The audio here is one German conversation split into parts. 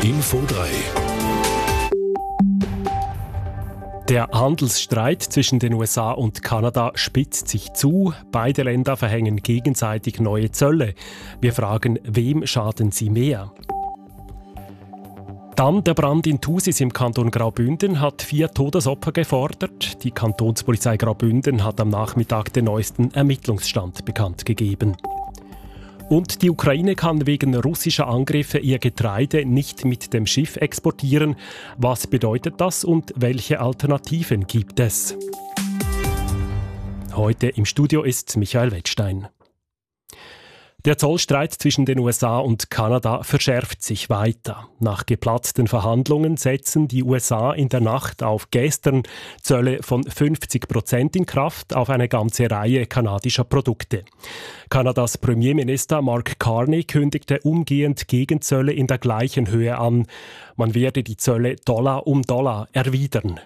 Info 3. Der Handelsstreit zwischen den USA und Kanada spitzt sich zu. Beide Länder verhängen gegenseitig neue Zölle. Wir fragen, wem schaden sie mehr? Dann der Brand in Thusis im Kanton Graubünden hat 4 Todesopfer gefordert. Die Kantonspolizei Graubünden hat am Nachmittag den neuesten Ermittlungsstand bekannt gegeben. Und die Ukraine kann wegen russischer Angriffe ihr Getreide nicht mit dem Schiff exportieren. Was bedeutet das und welche Alternativen gibt es? Heute im Studio ist Michael Wettstein. Der Zollstreit zwischen den USA und Kanada verschärft sich weiter. Nach geplatzten Verhandlungen setzen die USA in der Nacht auf gestern Zölle von 50% in Kraft auf eine ganze Reihe kanadischer Produkte. Kanadas Premierminister Mark Carney kündigte umgehend Gegenzölle in der gleichen Höhe an. Man werde die Zölle Dollar um Dollar erwidern.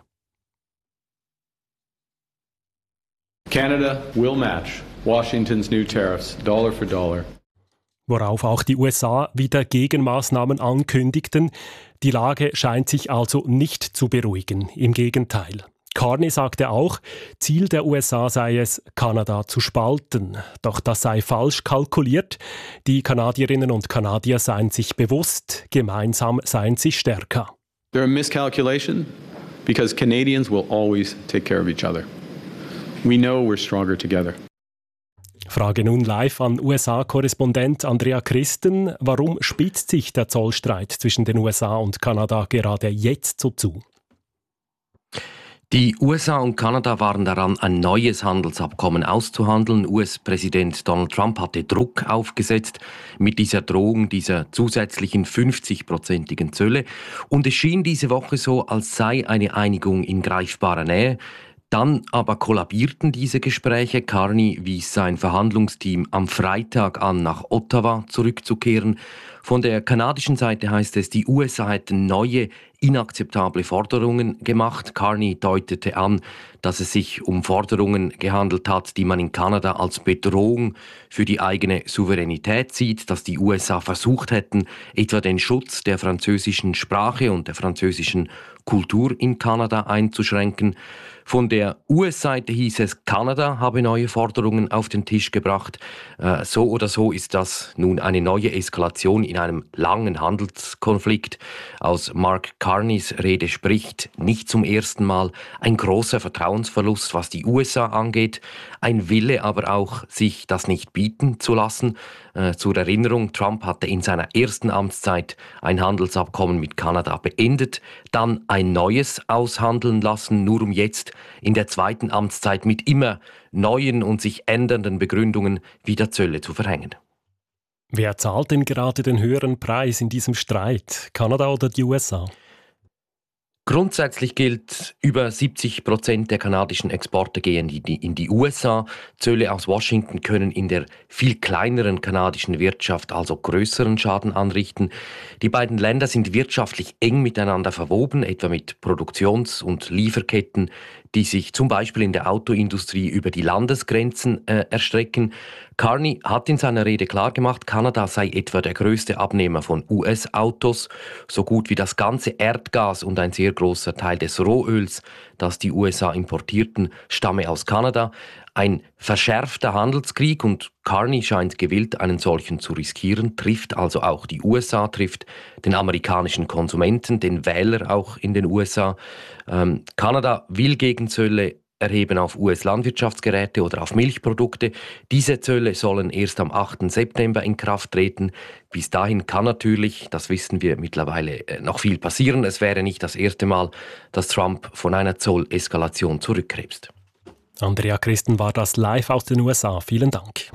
Canada will match Washington's new tariffs, dollar for dollar. Worauf auch die USA wieder Gegenmaßnahmen ankündigten. Die Lage scheint sich also nicht zu beruhigen. Im Gegenteil. Carney sagte auch, Ziel der USA sei es, Kanada zu spalten. Doch das sei falsch kalkuliert. Die Kanadierinnen und Kanadier seien sich bewusst, gemeinsam seien sie stärker. They're a miscalculation because Canadians will always take care of each other. We know we're stronger together. Frage nun live an USA-Korrespondent Andrea Christen. Warum spitzt sich der Zollstreit zwischen den USA und Kanada gerade jetzt so zu? Die USA und Kanada waren daran, ein neues Handelsabkommen auszuhandeln. US-Präsident Donald Trump hatte Druck aufgesetzt mit dieser Drohung dieser zusätzlichen 50-prozentigen Zölle. Und es schien diese Woche so, als sei eine Einigung in greifbarer Nähe. Dann aber kollabierten diese Gespräche. Carney wies sein Verhandlungsteam am Freitag an, nach Ottawa zurückzukehren. Von der kanadischen Seite heißt es, die USA hätten neue, inakzeptable Forderungen gemacht. Carney deutete an, dass es sich um Forderungen gehandelt hat, die man in Kanada als Bedrohung für die eigene Souveränität sieht, dass die USA versucht hätten, etwa den Schutz der französischen Sprache und der französischen Kultur in Kanada einzuschränken. Von der US-Seite hieß es, Kanada habe neue Forderungen auf den Tisch gebracht. So oder so ist das nun eine neue Eskalation in einem langen Handelskonflikt. Aus Mark Carneys Rede spricht nicht zum ersten Mal ein großer Vertrauensverlust, was die USA angeht. Ein Wille aber auch, sich das nicht bieten zu lassen. Zur Erinnerung, Trump hatte in seiner ersten Amtszeit ein Handelsabkommen mit Kanada beendet, dann ein neues aushandeln lassen, nur um jetzt in der zweiten Amtszeit mit immer neuen und sich ändernden Begründungen wieder Zölle zu verhängen. Wer zahlt denn gerade den höheren Preis in diesem Streit? Kanada oder die USA? Grundsätzlich gilt, über 70% der kanadischen Exporte gehen in die USA. Zölle aus Washington können in der viel kleineren kanadischen Wirtschaft also größeren Schaden anrichten. Die beiden Länder sind wirtschaftlich eng miteinander verwoben, etwa mit Produktions- und Lieferketten, die sich zum Beispiel in der Autoindustrie über die Landesgrenzen erstrecken. Carney hat in seiner Rede klargemacht, Kanada sei etwa der größte Abnehmer von US-Autos. So gut wie das ganze Erdgas und ein sehr großer Teil des Rohöls, das die USA importierten, stamme aus Kanada. Ein verschärfter Handelskrieg, und Carney scheint gewillt, einen solchen zu riskieren, trifft also auch die USA, trifft den amerikanischen Konsumenten, den Wähler auch in den USA. Kanada will Gegenzölle erheben auf US-Landwirtschaftsgeräte oder auf Milchprodukte. Diese Zölle sollen erst am 8. September in Kraft treten. Bis dahin kann natürlich, das wissen wir mittlerweile, noch viel passieren. Es wäre nicht das erste Mal, dass Trump von einer Zolleskalation zurückkrebst. Andrea Christen war das live aus den USA. Vielen Dank.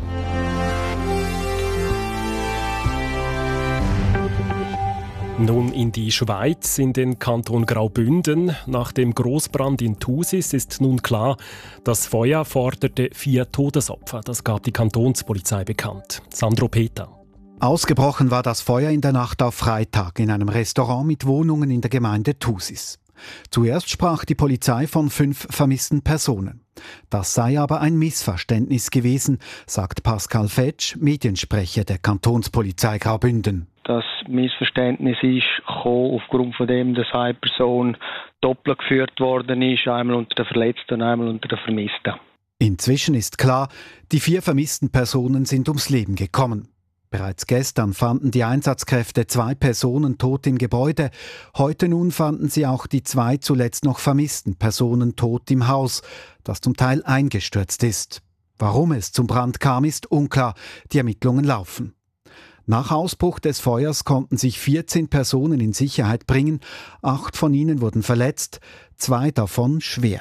Nun in die Schweiz, in den Kanton Graubünden. Nach dem Grossbrand in Thusis ist nun klar, das Feuer forderte 4 Todesopfer. Das gab die Kantonspolizei bekannt. Sandro Peter. Ausgebrochen war das Feuer in der Nacht auf Freitag in einem Restaurant mit Wohnungen in der Gemeinde Thusis. Zuerst sprach die Polizei von 5 vermissten Personen. Das sei aber ein Missverständnis gewesen, sagt Pascal Fetsch, Mediensprecher der Kantonspolizei Graubünden. das Missverständnis ist gekommen, aufgrund von dem, dass eine Person doppelt geführt worden ist, einmal unter den Verletzten und einmal unter den Vermissten. Inzwischen ist klar, die 4 vermissten Personen sind ums Leben gekommen. Bereits gestern fanden die Einsatzkräfte 2 Personen tot im Gebäude. Heute nun fanden sie auch die 2 zuletzt noch vermissten Personen tot im Haus, das zum Teil eingestürzt ist. Warum es zum Brand kam, ist unklar. Die Ermittlungen laufen. Nach Ausbruch des Feuers konnten sich 14 Personen in Sicherheit bringen. 8 von ihnen wurden verletzt, 2 davon schwer.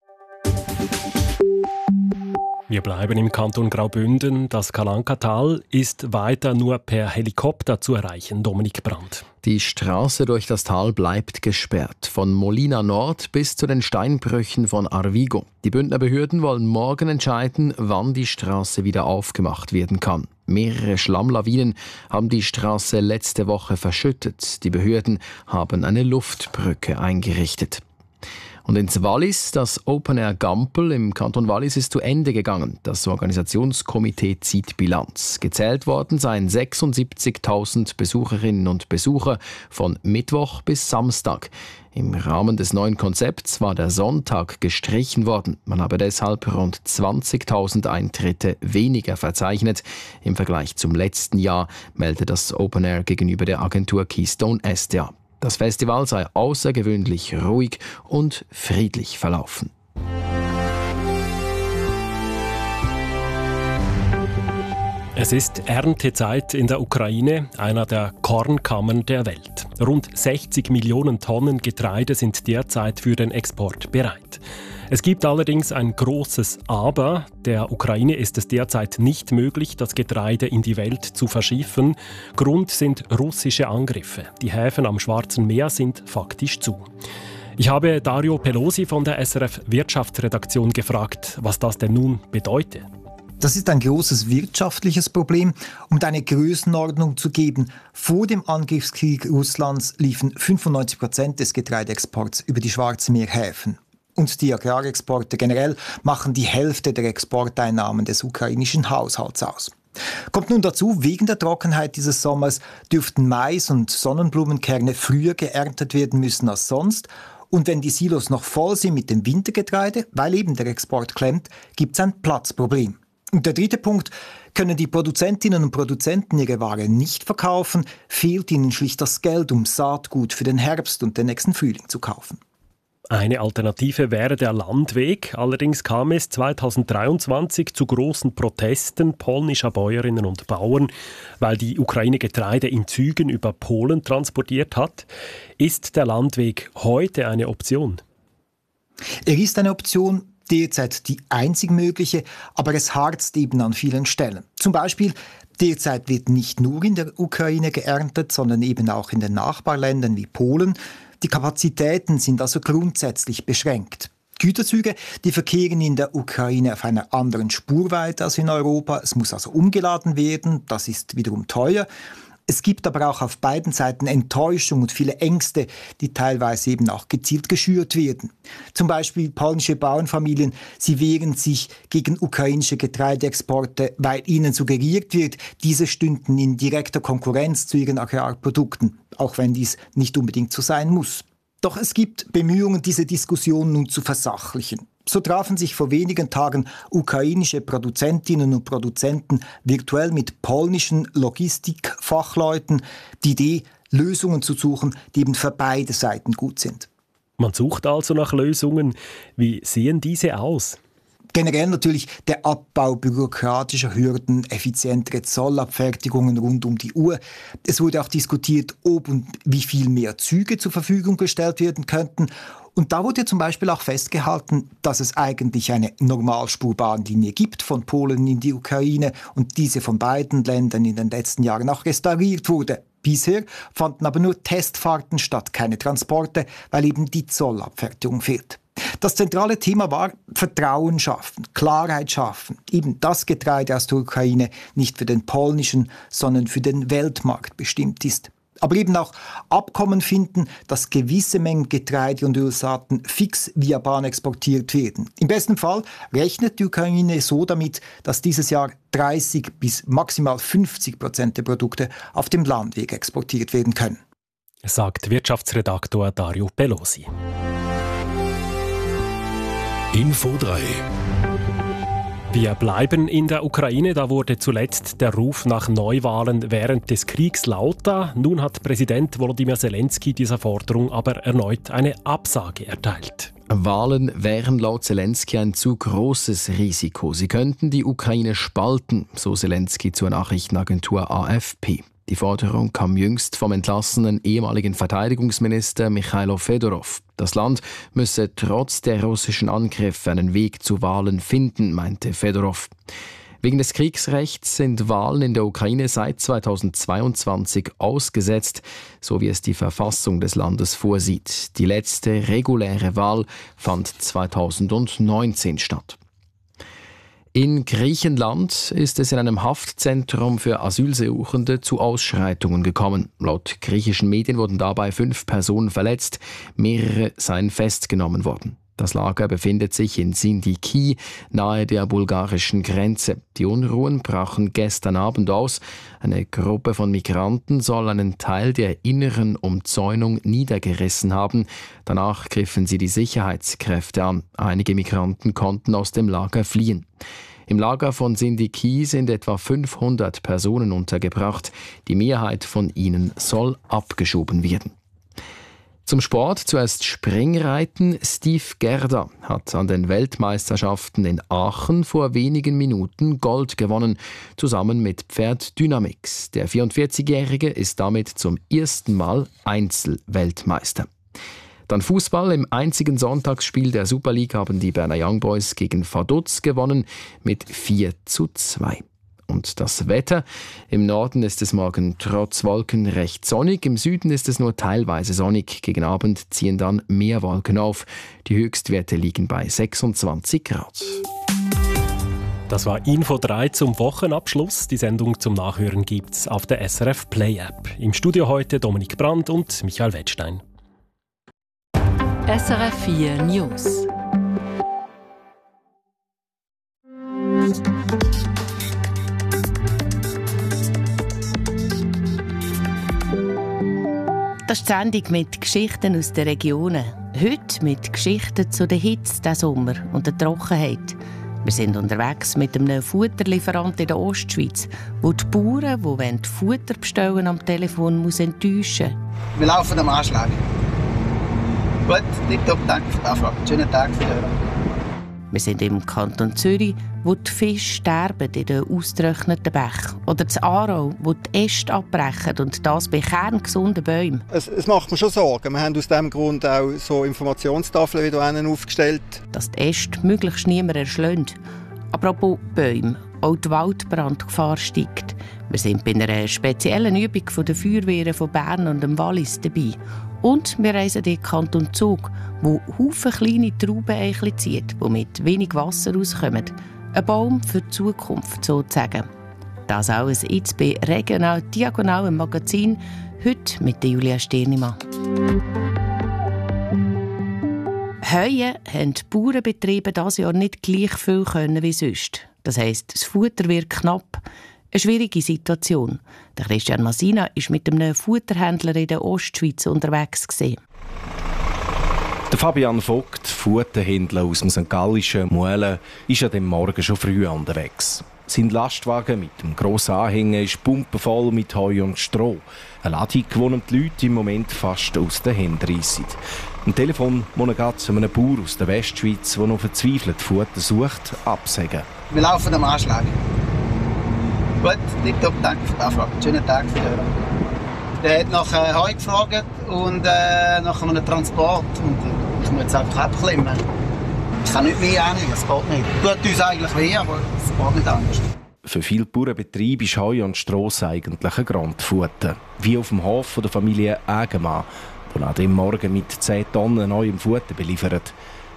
Wir bleiben im Kanton Graubünden. Das Kalankatal ist weiter nur per Helikopter zu erreichen. Dominik Brandt. Die Straße durch das Tal bleibt gesperrt, von Molina Nord bis zu den Steinbrüchen von Arvigo. Die Bündner Behörden wollen morgen entscheiden, wann die Straße wieder aufgemacht werden kann. Mehrere Schlammlawinen haben die Straße letzte Woche verschüttet. Die Behörden haben eine Luftbrücke eingerichtet. Und ins Wallis, das Open Air Gampel im Kanton Wallis ist zu Ende gegangen. Das Organisationskomitee zieht Bilanz. Gezählt worden seien 76.000 Besucherinnen und Besucher von Mittwoch bis Samstag. Im Rahmen des neuen Konzepts war der Sonntag gestrichen worden. Man habe deshalb rund 20.000 Eintritte weniger verzeichnet im Vergleich zum letzten Jahr, meldet das Open Air gegenüber der Agentur Keystone SDA. Das Festival sei außergewöhnlich ruhig und friedlich verlaufen. Es ist Erntezeit in der Ukraine, einer der Kornkammern der Welt. Rund 60 Millionen Tonnen Getreide sind derzeit für den Export bereit. Es gibt allerdings ein großes Aber. Der Ukraine ist es derzeit nicht möglich, das Getreide in die Welt zu verschiffen. Grund sind russische Angriffe. Die Häfen am Schwarzen Meer sind faktisch zu. Ich habe Dario Pelosi von der SRF Wirtschaftsredaktion gefragt, was das denn nun bedeutet. Das ist ein großes wirtschaftliches Problem. Um eine Größenordnung zu geben, vor dem Angriffskrieg Russlands liefen 95% des Getreideexports über die Schwarzmeerhäfen. Und die Agrarexporte generell machen die Hälfte der Exporteinnahmen des ukrainischen Haushalts aus. Kommt nun dazu, wegen der Trockenheit dieses Sommers dürften Mais- und Sonnenblumenkerne früher geerntet werden müssen als sonst. Und wenn die Silos noch voll sind mit dem Wintergetreide, weil eben der Export klemmt, gibt es ein Platzproblem. Und der dritte Punkt: Können die Produzentinnen und Produzenten ihre Ware nicht verkaufen, fehlt ihnen schlicht das Geld, um Saatgut für den Herbst und den nächsten Frühling zu kaufen. Eine Alternative wäre der Landweg. Allerdings kam es 2023 zu großen Protesten polnischer Bäuerinnen und Bauern, weil die Ukraine Getreide in Zügen über Polen transportiert hat. Ist der Landweg heute eine Option? Er ist eine Option, derzeit die einzig mögliche, aber es harzt eben an vielen Stellen. Zum Beispiel, derzeit wird nicht nur in der Ukraine geerntet, sondern eben auch in den Nachbarländern wie Polen. Die Kapazitäten sind also grundsätzlich beschränkt. Güterzüge, die verkehren in der Ukraine auf einer anderen Spurweite als in Europa. Es muss also umgeladen werden, das ist wiederum teuer. Es gibt aber auch auf beiden Seiten Enttäuschung und viele Ängste, die teilweise eben auch gezielt geschürt werden. Zum Beispiel polnische Bauernfamilien, sie wehren sich gegen ukrainische Getreideexporte, weil ihnen suggeriert wird, diese stünden in direkter Konkurrenz zu ihren Agrarprodukten, auch wenn dies nicht unbedingt so sein muss. Doch es gibt Bemühungen, diese Diskussion nun zu versachlichen. So trafen sich vor wenigen Tagen ukrainische Produzentinnen und Produzenten virtuell mit polnischen Logistikfachleuten. Die Idee, Lösungen zu suchen, die eben für beide Seiten gut sind. Man sucht also nach Lösungen. Wie sehen diese aus? Generell natürlich der Abbau bürokratischer Hürden, effizientere Zollabfertigungen rund um die Uhr. Es wurde auch diskutiert, ob und wie viel mehr Züge zur Verfügung gestellt werden könnten. Und da wurde zum Beispiel auch festgehalten, dass es eigentlich eine Normalspurbahnlinie gibt von Polen in die Ukraine und diese von beiden Ländern in den letzten Jahren auch restauriert wurde. Bisher fanden aber nur Testfahrten statt, keine Transporte, weil eben die Zollabfertigung fehlt. Das zentrale Thema war Vertrauen schaffen, Klarheit schaffen. Eben das Getreide aus der Ukraine nicht für den polnischen, sondern für den Weltmarkt bestimmt ist. Aber eben auch Abkommen finden, dass gewisse Mengen Getreide und Ölsaaten fix via Bahn exportiert werden. Im besten Fall rechnet die Ukraine so damit, dass dieses Jahr 30 bis maximal 50% der Produkte auf dem Landweg exportiert werden können. Sagt Wirtschaftsredaktor Dario Pelosi. Info 3. Wir bleiben in der Ukraine. Da wurde zuletzt der Ruf nach Neuwahlen während des Kriegs lauter. Nun hat Präsident Volodymyr Zelensky dieser Forderung aber erneut eine Absage erteilt. Wahlen wären laut Zelensky ein zu großes Risiko. Sie könnten die Ukraine spalten, so Zelensky zur Nachrichtenagentur AFP. Die Forderung kam jüngst vom entlassenen ehemaligen Verteidigungsminister Michailo Fedorov. Das Land müsse trotz der russischen Angriffe einen Weg zu Wahlen finden, meinte Fedorov. Wegen des Kriegsrechts sind Wahlen in der Ukraine seit 2022 ausgesetzt, so wie es die Verfassung des Landes vorsieht. Die letzte reguläre Wahl fand 2019 statt. In Griechenland ist es in einem Haftzentrum für Asylsuchende zu Ausschreitungen gekommen. Laut griechischen Medien wurden dabei 5 Personen verletzt, mehrere seien festgenommen worden. Das Lager befindet sich in Sindiki, nahe der bulgarischen Grenze. Die Unruhen brachen gestern Abend aus. Eine Gruppe von Migranten soll einen Teil der inneren Umzäunung niedergerissen haben. Danach griffen sie die Sicherheitskräfte an. Einige Migranten konnten aus dem Lager fliehen. Im Lager von Sindiki sind etwa 500 Personen untergebracht. Die Mehrheit von ihnen soll abgeschoben werden. Zum Sport zuerst Springreiten. Steve Gerda hat an den Weltmeisterschaften in Aachen vor wenigen Minuten Gold gewonnen, zusammen mit Pferd Dynamix. Der 44-Jährige ist damit zum ersten Mal Einzelweltmeister. Dann Fußball. Im einzigen Sonntagsspiel der Super League haben die Berner Young Boys gegen Vaduz gewonnen mit 4:2. Und das Wetter. Im Norden ist es morgen trotz Wolken recht sonnig. Im Süden ist es nur teilweise sonnig. Gegen Abend ziehen dann mehr Wolken auf. Die Höchstwerte liegen bei 26 Grad. Das war Info 3 zum Wochenabschluss. Die Sendung zum Nachhören gibt's auf der SRF Play App. Im Studio heute Dominik Brandt und Michael Wettstein. SRF 4 News. Das ist die Sendung mit Geschichten aus den Regionen. Heute mit Geschichten zu der Hitze diesen Sommer und der Trockenheit. Wir sind unterwegs mit einem Futterlieferant in der Ostschweiz, wo die Bauern, die Futter bestellen, am Telefon enttäuschen muss. Wir laufen am Anschlag. Gut, tipptopp, danke für die Anfrage. Schönen Tag für euch. Wir sind im Kanton Zürich, wo die Fische sterben in den ausgetrockneten Bächen. Oder in Aarau, wo die Äste abbrechen und das bei kerngesunden Bäumen. Es macht mir schon Sorgen. Wir haben aus diesem Grund auch so Informationstafeln wie hier aufgestellt. Dass die Äste möglichst niemand erschlägt. Apropos Bäume, auch die Waldbrandgefahr steigt. Wir sind bei einer speziellen Übung von der Feuerwehren von Bern und dem Wallis dabei. Und wir reisen in den Kanton Zug, wo Haufen kleine Traubeneichel zieht, die mit wenig Wasser auskommen. Ein Baum für die Zukunft sozusagen. Das alles jetzt bei Regional Diagonal im Magazin, heute mit der Julia Stirnimann. Heuen haben die Bauernbetriebe dieses Jahr nicht gleich viel können wie sonst. Das heisst, das Futter wird knapp. Eine schwierige Situation. Der Christian Masina war mit einem Futterhändler in der Ostschweiz unterwegs. Der Fabian Vogt, Futterhändler aus dem St. Gallischen Muelen, ist an dem Morgen schon früh unterwegs. Sein Lastwagen mit dem grossen Anhänger ist pumpenvoll mit Heu und Stroh. Eine Ladung, die die Leute im Moment fast aus den Händen reissen. Am Telefon muss er gerade zu einem Bauer aus der Westschweiz, der noch verzweifelt Futter sucht, absagen. Wir laufen am Anschlag. Gut, tipptopp, danke für die Anfrage. Schönen Tag für euch. Der hat nach Heu gefragt und nach einem Transport. Und ich muss jetzt einfach abklemmen. Ich kann nicht mehr annehmen, es geht nicht. Tut uns eigentlich weh, aber es geht nicht anders. Für viele Bauernbetriebe ist Heu und Stross eigentlich ein Grundfutter. Wie auf dem Hof der Familie Agemann, die an dem Morgen mit 10 Tonnen neuem Futter beliefert.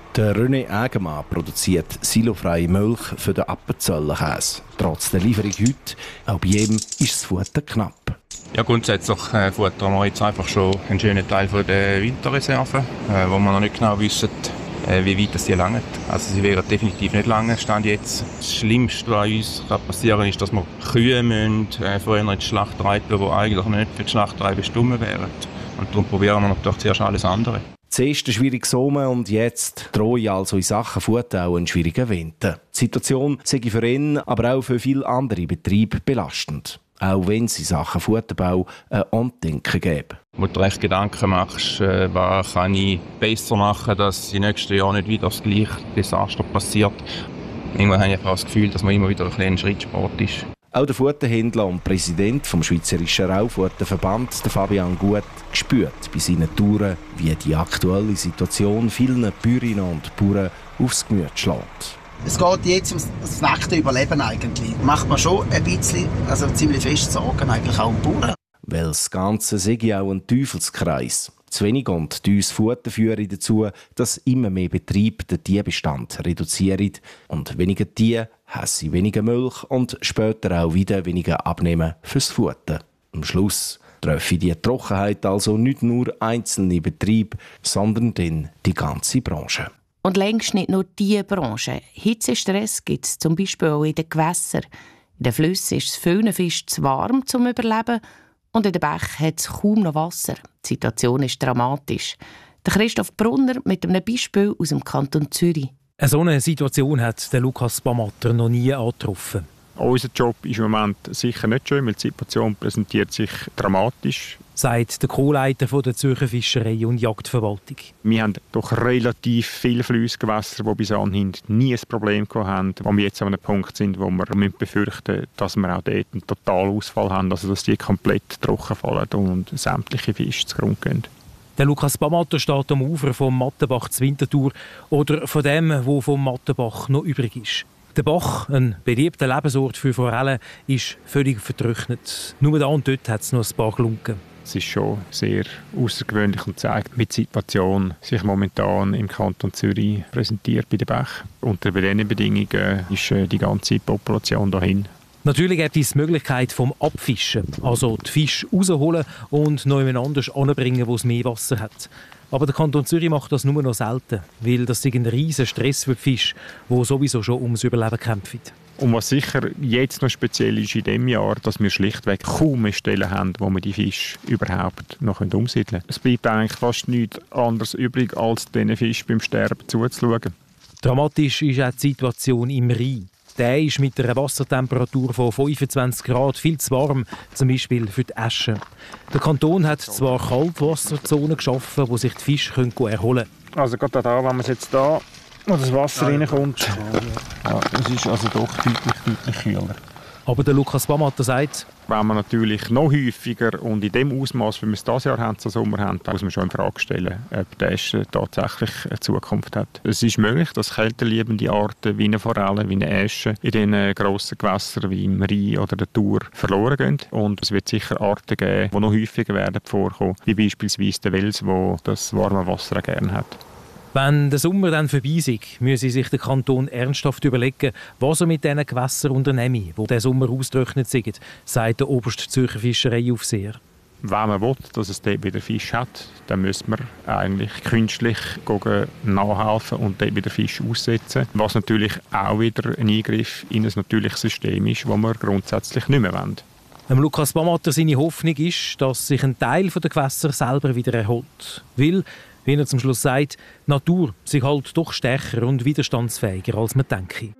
Der René Ägemann produziert silofreie Milch für den Appenzellerkäse. Trotz der Lieferung heute, auch bei ihm ist das Futter knapp. Ja, grundsätzlich futtern wir jetzt einfach schon einen schönen Teil von der Winterreserven, wo wir noch nicht genau wissen, wie weit die langen. Also sie werden definitiv nicht lange, stand jetzt. Das Schlimmste, was uns passieren kann, ist, dass wir Kühe vorher in die Schlachterei tun, die eigentlich nicht für die Schlachterei bestimmt wären. Und darum probieren wir natürlich zuerst alles andere. Zuerst ein schwieriges Sommer und jetzt drohe also in Sachen Futter auch einen schwierigen Winter. Die Situation sei für ihn, aber auch für viele andere Betriebe belastend. Auch wenn es in Sachen Futterbau ein Andenken gäbe. Wo du recht Gedanken machst, was kann ich besser machen, dass im nächsten Jahr nicht wieder das gleiche Desaster passiert. Irgendwann habe ich das Gefühl, dass man immer wieder ein kleiner Schrittsport ist. Auch der Futterhändler und Präsident vom Schweizerischen Raufutterverband, der Fabian Gut, spürt bei seinen Touren, wie die aktuelle Situation vielen Bäuerinnen und Bauern aufs Gemüt schlägt. Es geht jetzt um das nackte Überleben eigentlich. Macht man schon ein bisschen, also ziemlich fest Sorgen eigentlich auch um die Bauern. Weil das Ganze sei auch ein Teufelskreis. Zu wenig und teures Futter führen dazu, dass immer mehr Betriebe den Tierbestand reduzieren. Und weniger Tiere heissen weniger Milch und später auch wieder weniger abnehmen fürs Futter. Am Schluss treffe die Trockenheit also nicht nur einzelne Betriebe, sondern dann die ganze Branche. Und längst nicht nur diese Branche. Hitzestress gibt es zum Beispiel auch in den Gewässern. In den Flüssen ist es vielen Fischen zu warm zum Überleben und in den Bächen hat es kaum noch Wasser. Die Situation ist dramatisch. Der Christoph Brunner mit einem Beispiel aus dem Kanton Zürich. Eine solche Situation hat der Lukas Bamatter noch nie angetroffen. Unser Job ist im Moment sicher nicht schön, weil die Situation präsentiert sich dramatisch. Sagt der Co-Leiter der Zürcher Fischerei- und Jagdverwaltung. Wir haben doch relativ viele Flussgewässer, die bis anhin nie ein Problem hatten. Wo wir jetzt an einem Punkt sind, wo wir befürchten müssen, dass wir auch dort einen Totalausfall haben, also dass die komplett trocken fallen und sämtliche Fische zugrunde gehen. Der Lukas Bamatter steht am Ufer vom Mattenbach zu Winterthur oder von dem, wo vom Mattenbach noch übrig ist. Der Bach, ein beliebter Lebensort für Forellen, ist völlig vertrocknet. Nur da und dort hat es noch ein paar Glunken. Es ist schon sehr außergewöhnlich und zeigt, wie die Situation sich momentan im Kanton Zürich präsentiert bei den Bächen. Unter diesen Bedingungen ist die ganze Population dahin. Natürlich gibt es die Möglichkeit vom Abfischen, also die Fische rausholen und noch jemand anders anbringen, wo es mehr Wasser hat. Aber der Kanton Zürich macht das nur noch selten, weil das ein riesen Stress für die Fische, die sowieso schon ums Überleben kämpfen. Und was sicher jetzt noch speziell ist in diesem Jahr, dass wir schlichtweg kaum mehr Stellen haben, wo wir die Fische überhaupt noch umsiedeln können. Es bleibt eigentlich fast nichts anderes übrig, als diesen Fischen beim Sterben zuzuschauen. Dramatisch ist auch die Situation im Rhein. Der ist mit einer Wassertemperatur von 25 Grad viel zu warm, zum Beispiel für die Äsche. Der Kanton hat zwar Kaltwasserzonen geschaffen, wo sich die Fische erholen können. Also gerade da, wenn man jetzt da, wo das Wasser reinkommt, ja, es ist also doch deutlich kühler. Aber der Lukas Bamatter sagt, wenn man natürlich noch häufiger und in dem Ausmaß, wie wir es dieses Jahr haben, so Sommer haben, muss man schon in Frage stellen, ob der Äsche tatsächlich eine Zukunft hat. Es ist möglich, dass kälteliebende Arten wie eine Forelle, wie eine Äsche in den grossen Gewässern wie im Rhein oder der Thur verloren gehen. Und es wird sicher Arten geben, die noch häufiger werden vorkommen, wie beispielsweise der Wels, der das warme Wasser auch gerne hat. Wenn der Sommer dann vorbei ist, müsse sich der Kanton ernsthaft überlegen, was er mit diesen Gewässern unternehme, die diesen Sommer ausgetrocknet sind, sagt der oberste Zürcher Fischereiaufseher. Wenn man will, dass es dort wieder Fisch hat, dann müsste man eigentlich künstlich nachhelfen und dort wieder Fisch aussetzen. Was natürlich auch wieder ein Eingriff in ein natürliches System ist, das wir grundsätzlich nicht mehr wollen. Lukas Bamatter seine Hoffnung ist, dass sich ein Teil der Gewässer selber wieder erholt. Weil, wie er zum Schluss sagt, die Natur sich halt doch stärker und widerstandsfähiger, als man denke.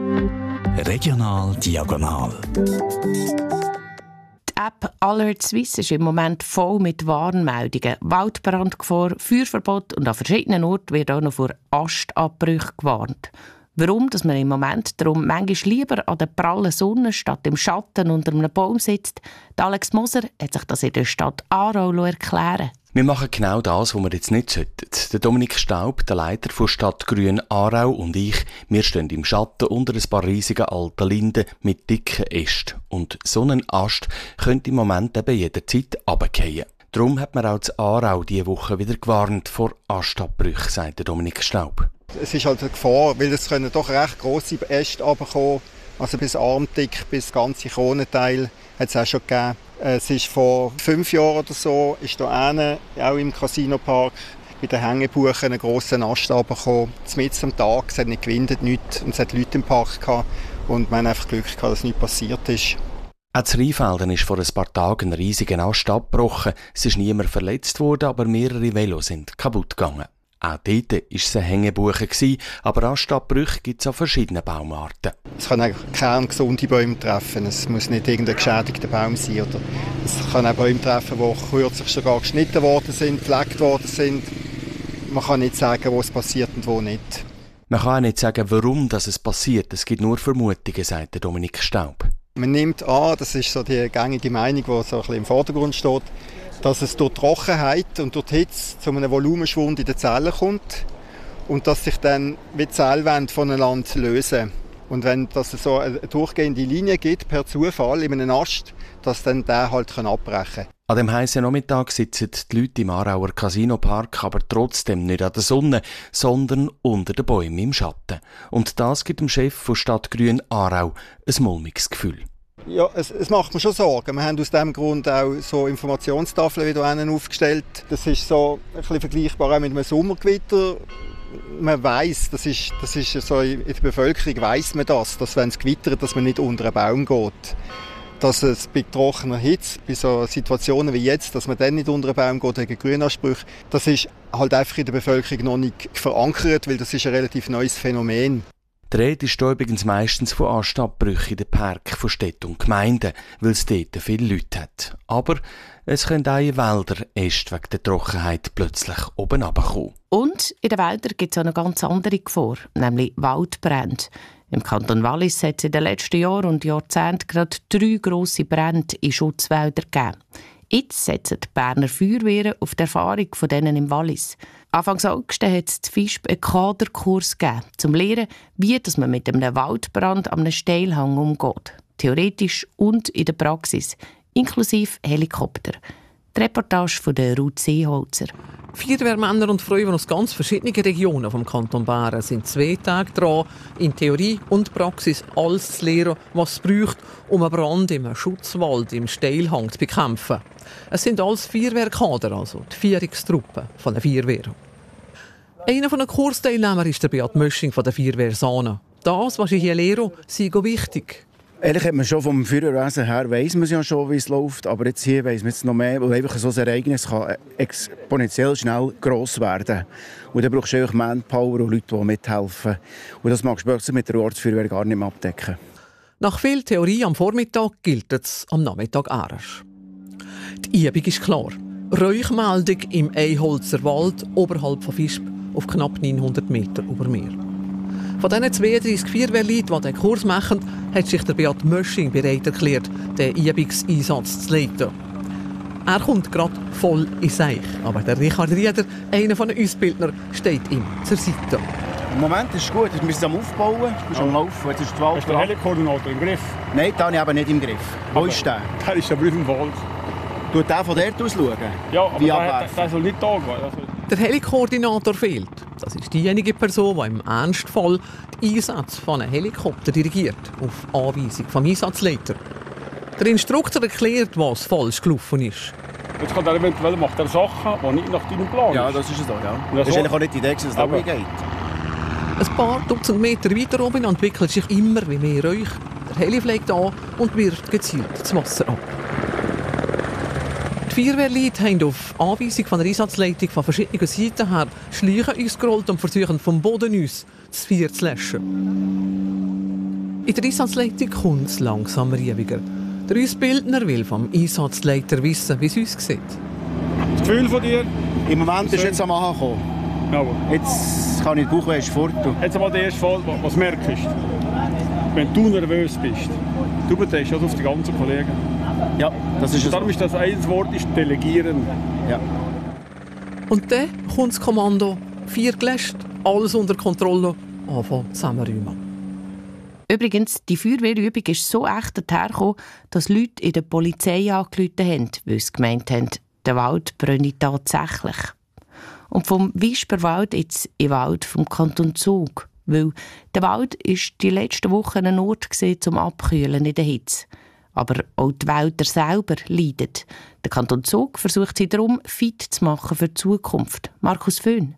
Regional Diagonal. Die App Alert Swiss ist im Moment voll mit Warnmeldungen. Waldbrandgefahr, Feuerverbot und an verschiedenen Orten wird auch noch vor Astabbrüchen gewarnt. Warum dass man im Moment darum manchmal lieber an der prallen Sonne statt im Schatten unter einem Baum sitzt, Alex Moser hat sich das in der Stadt Aarau erklären. Wir machen genau das, was wir jetzt nicht sollten. Der Dominik Staub, der Leiter von Stadtgrün Aarau und ich, wir stehen im Schatten unter ein paar riesigen alten Linden mit dicken Ästen. Und so ein Ast könnte im Moment eben jederzeit runterfallen. Darum hat man auch in Aarau diese Woche wieder gewarnt vor Astabbrüchen, sagt der Dominik Staub. Es ist halt eine Gefahr, weil es können doch recht grosse Äste runterkommen. Also bis armdick, bis ganze Kronenteile hat es auch schon gegeben. Es ist vor 5 Jahren oder so, ist da hinten, auch im Casinopark, bei den Hängebuchen einen grossen Ast runtergekommen. Mitten am Tag, es hat nicht gewindet, nichts, und es hat Leute im Park gehabt. Und wir haben einfach Glück gehabt, dass nichts passiert ist. Auch in Rheinfelden ist vor ein paar Tagen ein riesiger Ast abgebrochen. Es ist niemand verletzt worden, aber mehrere Velos sind kaputt gegangen. Auch dort war es eine Hängebuche, aber Astabbrüche gibt es an verschiedenen Baumarten. Es kann auch kerngesunde Bäume treffen. Es muss nicht irgendein geschädigter Baum sein. Oder es kann auch Bäume treffen, die kürzlich sogar geschnitten worden sind, gepflegt worden sind. Man kann nicht sagen, wo es passiert und wo nicht. Man kann auch nicht sagen, warum es passiert. Es gibt nur Vermutungen, sagt Dominik Staub. Man nimmt an, das ist so die gängige Meinung, die so ein bisschen im Vordergrund steht, dass es durch Trockenheit und durch die Hitze zu einem Volumenschwund in den Zellen kommt und dass sich dann wie die Zellwände voneinander lösen. Und wenn das so eine durchgehende Linie gibt, per Zufall in einem Ast, dass dann der halt abbrechen kann. An dem heißen Nachmittag sitzen die Leute im Aarauer Casinopark aber trotzdem nicht an der Sonne, sondern unter den Bäumen im Schatten. Und das gibt dem Chef von Stadtgrün Aarau ein mulmiges Gefühl. Ja, es macht mir schon Sorgen. Wir haben aus diesem Grund auch so Informationstafeln wieder aufgestellt. Das ist so ein bisschen vergleichbar auch mit einem Sommergewitter. Man weiss, das ist so in der Bevölkerung weiss man das, dass wenn es gewittert, dass man nicht unter einen Baum geht. Dass es bei trockener Hitze, bei so Situationen wie jetzt, dass man dann nicht unter einen Baum geht wegen Grünansprüche, das ist halt einfach in der Bevölkerung noch nicht verankert, weil das ist ein relativ neues Phänomen. Die Rede ist übrigens meistens von Astabbrüchen in den Parken von Städten und Gemeinden, weil es dort viele Leute hat. Aber es können auch in Wäldern erst wegen der Trockenheit plötzlich oben runterkommen. Und in den Wäldern gibt es auch eine ganz andere Gefahr, nämlich Waldbrände. Im Kanton Wallis hat es in den letzten Jahren und Jahrzehnten gerade 3 grosse Brände in Schutzwäldern gegeben. Jetzt setzen die Berner Feuerwehren auf die Erfahrung von denen im Wallis. Anfang August hat es in Visp einen Kaderkurs gegeben, um zu lernen, wie man mit einem Waldbrand an einem Steilhang umgeht. Theoretisch und in der Praxis, inklusive Helikopter. Die Reportage von der Ruth Seeholzer. Feuerwehrmänner und Frauen aus ganz verschiedenen Regionen vom Kanton Bern sind 2 Tage dran, in Theorie und Praxis alles zu lernen, was es braucht, um einen Brand im Schutzwald im Steilhang zu bekämpfen. Es sind alles Feuerwehrkader, also die Führungstruppen von der Feuerwehr. Einer der Kursteilnehmer ist der Beat Mösching von der Feuerwehr Sahne. Das, was ich hier lehre, sei wichtig. Ehrlich hat man schon vom Feuerwehrwesen her weiss man ja schon, wie es läuft, aber jetzt hier weiss man jetzt noch mehr, weil einfach so ein Ereignis kann exponentiell schnell gross werden. Und dann brauchst du einfach Manpower und Leute, die mithelfen. Und das magst du plötzlich mit der Ortsfeuerwehr gar nicht mehr abdecken. Nach viel Theorie am Vormittag gilt es am Nachmittag erst. Die Übung ist klar. Räuchmeldung im Eiholzer Wald oberhalb von Visp auf knapp 900 Meter über Meer. Von diesen 32 Feuerwehrleuten, die diesen Kurs machen, hat sich der Beat Mösching bereit erklärt, den Übungseinsatz zu leiten. Er kommt gerade voll in Seich. Aber der Richard Rieder, einer von den Ausbildnern, steht ihm zur Seite. Im Moment ist es gut, wir sind am Aufbauen, du bist am Laufen. Jetzt ist die Wald. Hast du den Helikoordinator im Griff? Nein, den habe ich aber nicht im Griff. Wo ist der? Der ist aber auf dem Wald. Tut der von dort aus schauen? Ja, aber der soll nicht da gehen. Der Helikoordinator fehlt. Das ist diejenige Person, die im Ernstfall den Einsatz von einem Helikopter dirigiert, auf Anweisung vom Einsatzleiter. Der Instruktor erklärt, was falsch gelaufen ist. Jetzt kann er eventuell macht er Sachen, die nicht nach deinem Plan sind. Ja, das ist es so, ja. Das ist eigentlich auch nicht die Idee, dass es da geht. Ein paar Dutzend Meter weiter oben entwickelt sich immer wie mehr Räuch. Der Heli fliegt an und wirft gezielt das Wasser ab. Die Feuerwehrleute haben auf Anweisung von der Einsatzleitung von verschiedenen Seiten her Schläuche ausgerollt und versuchen vom Boden aus das Feuer zu löschen. In der Einsatzleitung kommt es langsam ruhiger. Der Ausbildner will vom Einsatzleiter wissen, wie es aussieht. Das Gefühl von dir? Im Moment ist jetzt am Ankommen. Ja, jetzt kann ich die Bauchweh fort. Jetzt einmal der erste Fall, was merkst du? Wenn du nervös bist, du betest das auf die ganzen Kollegen. Ja, das ist es. Darum ist das ein Wort, ist delegieren. Ja. Und dann kommt das Kommando, 4 gelöscht, alles unter Kontrolle, anfangen zusammenräumen. Übrigens, die Feuerwehrübung ist so echt dahergekommen, dass Leute in der Polizei angerufen haben, weil sie gemeint haben, der Wald brenne tatsächlich. und vom Wisperwald jetzt in den Wald vom Kanton Zug. Weil der Wald war die letzten Wochen ein Ort zum Abkühlen in der Hitze. Aber auch die Wälder selber leiden. Der Kanton Zug versucht sie darum fit zu machen für die Zukunft. Markus Föhn.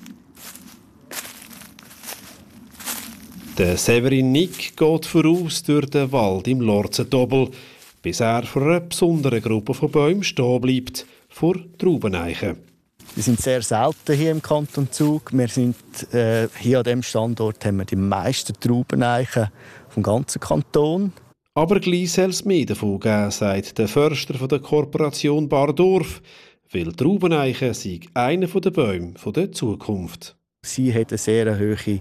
Der Severin Nick geht voraus durch den Wald im Lorzendobel, bis er vor einer besonderen Gruppe von Bäumen stehen bleibt, vor Traubeneichen. Wir sind sehr selten hier im Kanton Zug. Wir sind hier an diesem Standort haben wir die meisten Traubeneichen vom ganzen Kanton. Aber gleich soll es mehr davon geben, sagt der Förster der Kooperation Bardorf, weil Traubeneichen sei einer der Bäume der Zukunft. Sie hat eine sehr hohe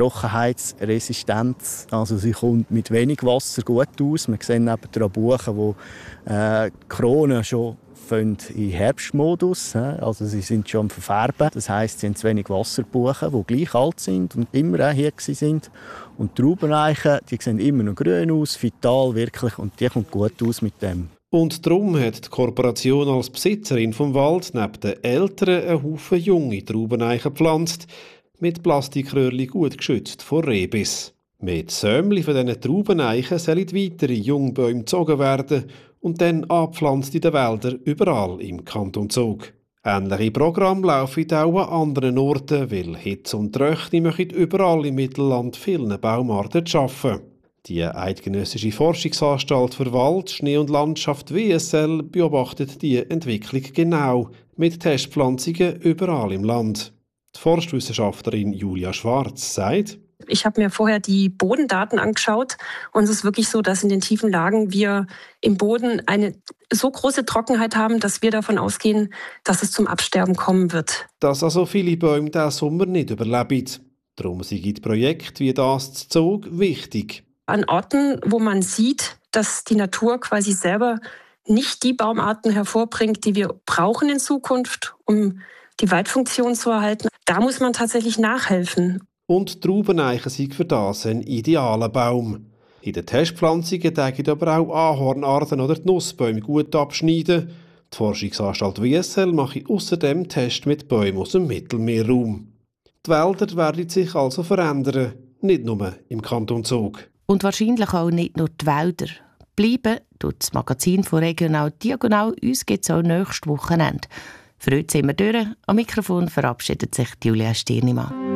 Trockenheitsresistenz. Also sie kommt mit wenig Wasser gut aus. Wir sehen neben den Buchen, wo die Kronen schon in Herbstmodus, also sie sind schon am Verfärben. Das heisst, sie haben zu wenig Wasserbuchen, die gleich alt sind und immer auch hier sind. Und die Traubeneichen, die sehen immer noch grün aus, vital wirklich, und die kommt gut aus mit dem. Und darum hat die Kooperation als Besitzerin vom Wald neben den Eltern einen Haufen junge Traubeneichen gepflanzt, mit Plastikröhrchen gut geschützt vor Rehbiss. Mit Sämli von diesen Traubeneichen sollen weitere Jungbäume gezogen werden und dann angepflanzt in den Wäldern überall im Kanton Zug. Ähnliche Programme laufen auch an anderen Orten, weil Hitze und Tröchne möchten überall im Mittelland vielen Baumarten schaffen. Die Eidgenössische Forschungsanstalt für Wald, Schnee und Landschaft WSL beobachtet die Entwicklung genau mit Testpflanzungen überall im Land. Die Forstwissenschaftlerin Julia Schwarz sagt: Ich habe mir vorher die Bodendaten angeschaut und es ist wirklich so, dass in den tiefen Lagen wir im Boden eine so große Trockenheit haben, dass wir davon ausgehen, dass es zum Absterben kommen wird. Dass also viele Bäume diesen Sommer nicht überleben. Darum sind Projekte wie das zu Zug wichtig. An Orten, wo man sieht, dass die Natur quasi selber nicht die Baumarten hervorbringt, die wir brauchen in Zukunft, um die Waldfunktion zu erhalten, da muss man tatsächlich nachhelfen. Und Traubeneichen sind für das ein idealer Baum. In den Testpflanzungen dürfen aber auch Ahornarten oder die Nussbäume gut abschneiden. Die Forschungsanstalt WSL mache außerdem Tests mit Bäumen aus dem Mittelmeerraum. Die Wälder werden sich also verändern, nicht nur im Kanton Zug. Und wahrscheinlich auch nicht nur die Wälder. Bleiben tut das Magazin von Regional Diagonal. Uns gibt es auch nächstes Wochenende. Für heute sind wir durch. Am Mikrofon verabschiedet sich Julia Stirnimann.